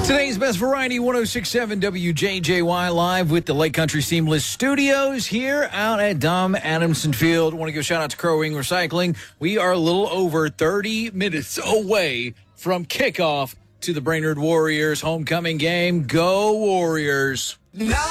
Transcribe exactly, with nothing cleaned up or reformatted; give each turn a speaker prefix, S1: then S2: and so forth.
S1: Today's Best Variety, one oh six point seven W J J Y, live with the Lake Country Seamless Studios here out at Dom Adamson Field. I want to give a shout out to Crow Wing Recycling. We are a little over thirty minutes away from kickoff to the Brainerd Warriors homecoming game. Go Warriors!